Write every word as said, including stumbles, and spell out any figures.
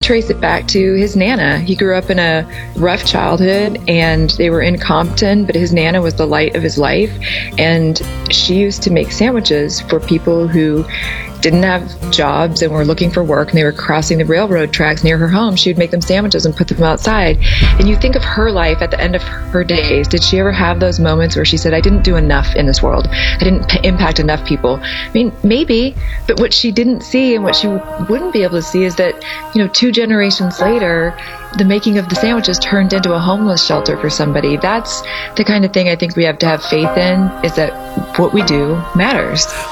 trace it back to his Nana. He grew up in a rough childhood, and they were in Compton, but his Nana was the light of his life, and she used to make sandwiches for people who didn't have jobs and were looking for work, and they were crossing the railroad tracks near her home. She would make them sandwiches and put them outside. And you think of her life at the end of her days. Did she ever have those moments where she said, I didn't do enough in this world? I didn't p- impact enough people? I mean, maybe, but what she didn't see and what she wouldn't be able to see is that, you know, two generations later, the making of the sandwiches turned into a homeless shelter for somebody. That's the kind of thing I think we have to have faith in, is that what we do matters.